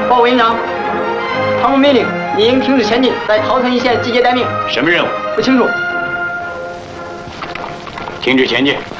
报委员长，唐命令你应停止前进，在桃城一线集结待命。 什么任务？ 不清楚。 停止前进。